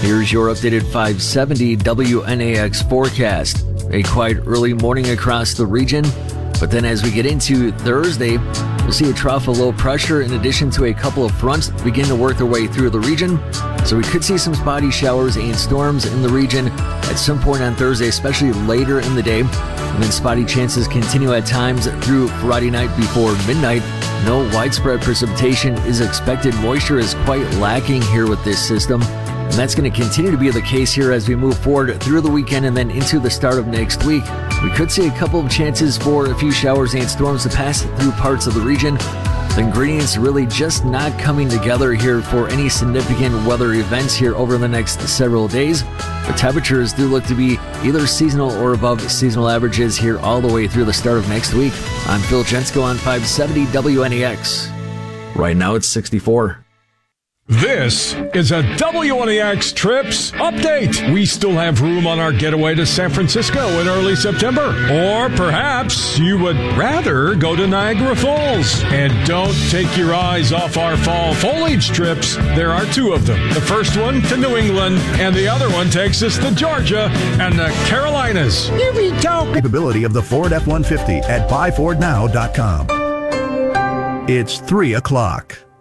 Here's your updated 570 WNAX forecast. A quiet early morning across the region, but then as we get into Thursday, we'll see a trough of low pressure in addition to a couple of fronts begin to work their way through the region. So we could see some spotty showers and storms in the region at some point on Thursday, especially later in the day. And then spotty chances continue at times through Friday night before midnight. No widespread precipitation is expected. Moisture is quite lacking here with this system. And that's going to continue to be the case here as we move forward through the weekend and then into the start of next week. We could see a couple of chances for a few showers and storms to pass through parts of the region. The ingredients really just not coming together here for any significant weather events here over the next several days. The temperatures do look to be either seasonal or above seasonal averages here all the way through the start of next week. I'm Phil Jensko on 570 WNAX. Right now it's 64. This is a WNAX Trips update. We still have room on our getaway to San Francisco in early September. Or perhaps you would rather go to Niagara Falls. And don't take your eyes off our fall foliage trips. There are two of them. The first one to New England, and the other one takes us to Georgia and the Carolinas. Here we go. Capability of the Ford F-150 at buyfordnow.com. It's 3 o'clock.